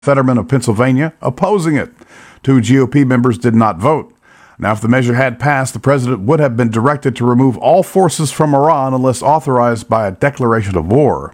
Fetterman of Pennsylvania opposing it. 2 GOP members did not vote. Now, if the measure had passed, the president would have been directed to remove all forces from Iran unless authorized by a declaration of war.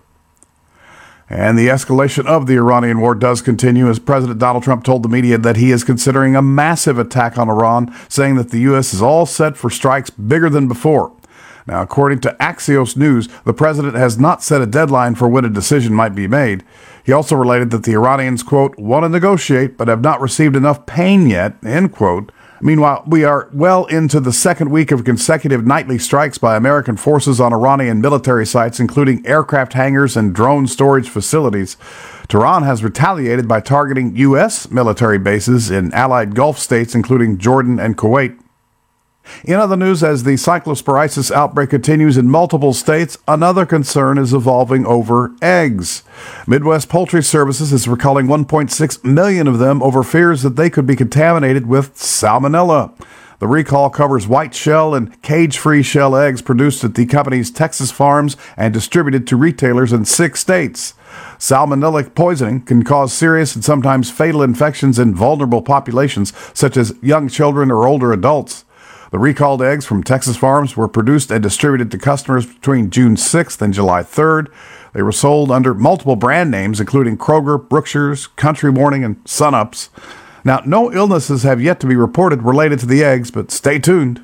And the escalation of the Iranian war does continue as President Donald Trump told the media that he is considering a massive attack on Iran, saying that the U.S. is all set for strikes bigger than before. Now, according to Axios News, the president has not set a deadline for when a decision might be made. He also related that the Iranians, quote, want to negotiate but have not received enough pain yet, end quote. Meanwhile, we are well into the second week of consecutive nightly strikes by American forces on Iranian military sites, including aircraft hangars and drone storage facilities. Tehran has retaliated by targeting U.S. military bases in allied Gulf states, including Jordan and Kuwait. In other news, as the cyclosporisis outbreak continues in multiple states, another concern is evolving over eggs. Midwest Poultry Services is recalling 1.6 million of them over fears that they could be contaminated with salmonella. The recall covers white shell and cage-free shell eggs produced at the company's Texas farms and distributed to retailers in 6 states. Salmonellic poisoning can cause serious and sometimes fatal infections in vulnerable populations, such as young children or older adults. The recalled eggs from Texas farms were produced and distributed to customers between June 6th and July 3rd. They were sold under multiple brand names, including Kroger, Brookshire's, Country Morning, and Sunups. Now, no illnesses have yet to be reported related to the eggs, but stay tuned.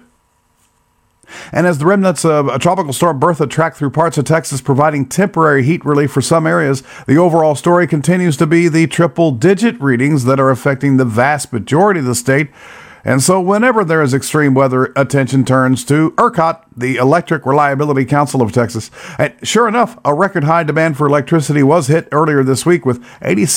And as the remnants of a tropical storm Bertha track through parts of Texas, providing temporary heat relief for some areas, the overall story continues to be the triple-digit readings that are affecting the vast majority of the state. And so whenever there is extreme weather, attention turns to ERCOT, the Electric Reliability Council of Texas. And sure enough, a record high demand for electricity was hit earlier this week with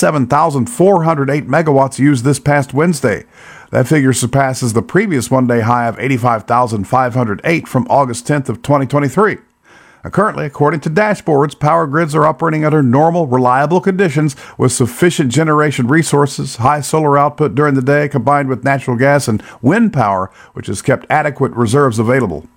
87,408 megawatts used this past Wednesday. That figure surpasses the previous one-day high of 85,508 from August 10th of 2023. Currently, according to dashboards, power grids are operating under normal, reliable conditions with sufficient generation resources, high solar output during the day combined with natural gas and wind power, which has kept adequate reserves available.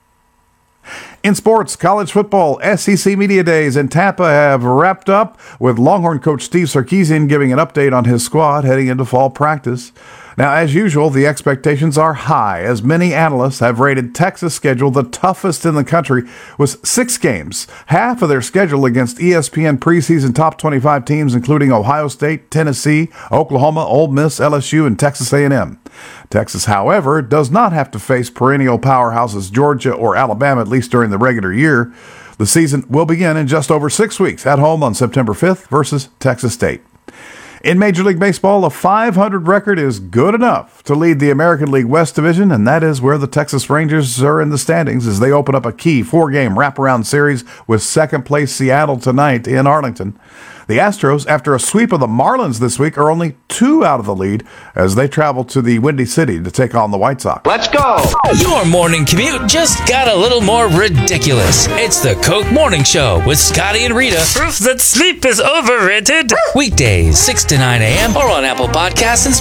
In sports, college football, SEC Media Days in Tampa have wrapped up, with Longhorn coach Steve Sarkisian giving an update on his squad heading into fall practice. Now, as usual, the expectations are high, as many analysts have rated Texas' schedule the toughest in the country, with 6 games, half of their schedule against ESPN preseason top 25 teams, including Ohio State, Tennessee, Oklahoma, Ole Miss, LSU, and Texas A&M. Texas, however, does not have to face perennial powerhouses Georgia or Alabama, at least during the regular year. The season will begin in just over 6 weeks at home on September 5th versus Texas State. In Major League Baseball, a .500 record is good enough to lead the American League West Division, and that is where the Texas Rangers are in the standings as they open up a key 4-game wraparound series with second-place Seattle tonight in Arlington. The Astros, after a sweep of the Marlins this week, are only 2 out of the lead as they travel to the Windy City to take on the White Sox. Let's go! Your morning commute just got a little more ridiculous. It's the Coke Morning Show with Scotty and Rita. Proof that sleep is overrated. Weekdays, 6 to 9 a.m. or on Apple Podcasts and